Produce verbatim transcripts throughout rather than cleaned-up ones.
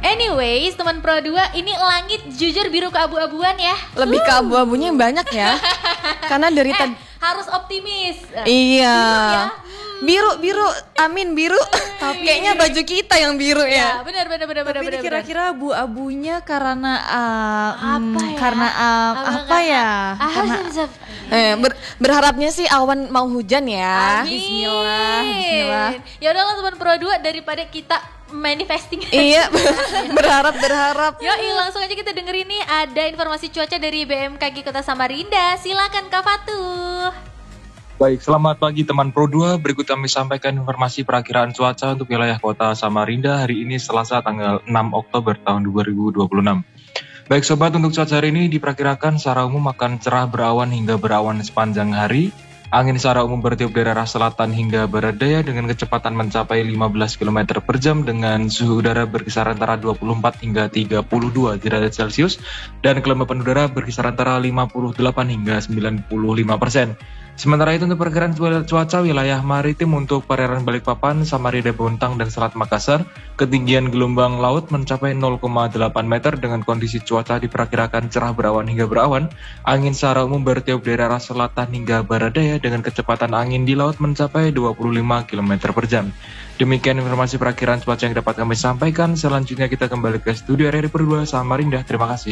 Anyways, teman Pro dua, ini langit jujur biru keabu-abuan ya. Lebih ke abu-abunya yang banyak ya. Karena dari eh, tadi harus optimis. Iya. Ya. Biru, biru, amin biru. Tapi kayaknya baju kita yang biru Ya, ya. benar benar benar benar Tapi ini benar. kira-kira abu-abunya karena uh, Apa hmm, ya? karena uh, Apa apa ya? Ah, Karena zap, zap. Eh, ber- berharapnya sih awan mau hujan ya. Amin. Bismillah, bismillah. Ya udahlah teman Pro dua, daripada kita manifesting. Iya, berharap berharap. Yoi, langsung aja kita dengerin nih ada informasi cuaca dari B M K G Kota Samarinda. Silakan Kak Fatuh. Baik, selamat pagi teman Pro dua. Berikut kami sampaikan informasi perakiraan cuaca untuk wilayah kota Samarinda hari ini Selasa tanggal enam Oktober tahun dua ribu dua puluh enam. Baik sobat, untuk cuaca hari ini diperkirakan secara umum akan cerah berawan hingga berawan sepanjang hari. Angin secara umum bertiup dari arah selatan hingga barat daya dengan kecepatan mencapai lima belas kilometer per jam dengan suhu udara berkisar antara dua puluh empat hingga tiga puluh dua derajat Celcius dan kelembapan udara berkisar antara lima puluh delapan hingga sembilan puluh lima persen. Sementara itu untuk perkiraan cuaca wilayah maritim untuk perairan Balikpapan, Samarinda, Bontang, dan Selat Makassar, ketinggian gelombang laut mencapai nol koma delapan meter dengan kondisi cuaca diperkirakan cerah berawan hingga berawan. Angin secara umum bertiup dari arah selatan hingga barat daya dengan kecepatan angin di laut mencapai dua puluh lima kilometer per jam. Demikian informasi perakiraan cuaca yang dapat kami sampaikan. Selanjutnya kita kembali ke studio R R I Pro dua Samarinda. Terima kasih.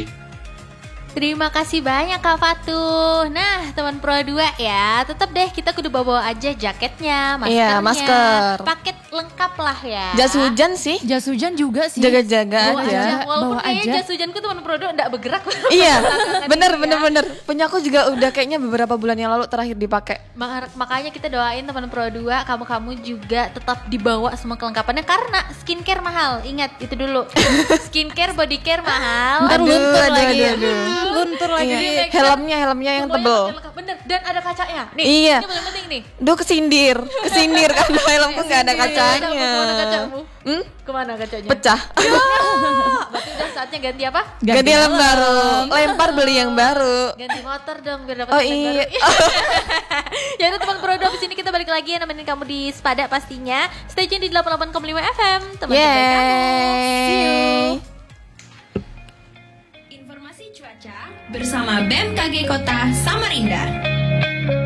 Terima kasih banyak Kak Fatuh. Nah teman Pro dua ya, tetap deh kita kudu bawa aja jaketnya, maskernya. Iya, masker. Paket lengkap lah ya. Jas hujan sih. jas hujan juga sih. Jaga-jaga Bawa aja. aja. Walaupun Bawa kayaknya aja. jas hujanku teman Pro dua enggak bergerak. Iya, bener Iya. bener bener. Punya aku juga udah kayaknya beberapa bulan yang lalu terakhir dipakai. Mak- Makanya kita doain teman Pro dua, kamu-kamu juga tetap dibawa semua kelengkapannya karena skincare mahal. Ingat itu dulu. Skincare, body care mahal. Ntar Aduh, luntur aduh, lagi. aduh, aduh. Luntur lagi. Iya. Jadi, Helmnya helmnya yang Pokoknya tebel. lengkap, bener, dan ada kacanya. Nih, Iya. ini paling penting nih. Duh kesindir, kesindir karena helmku nggak ada kacanya. Kemana kacamu? Hmm? Kemana kacanya? Pecah. Berarti udah saatnya ganti apa? Ganti helm baru. Lempar beli yang baru. Ganti motor dong biar dapat Oh helm iya. baru. Ya udah teman Pro dua, di sini kita balik lagi ya nemenin kamu di Sepada pastinya. Stay tune di delapan puluh delapan koma lima F M. Teman terbaik kamu. See you. Yeay. Informasi cuaca bersama B M K G Kota Samarinda.